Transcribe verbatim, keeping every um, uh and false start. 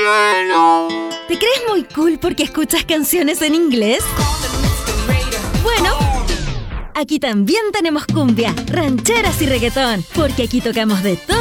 ¿Te crees muy cool porque escuchas canciones en inglés? Bueno, aquí también tenemos cumbia, rancheras y reggaetón, porque aquí tocamos de todo.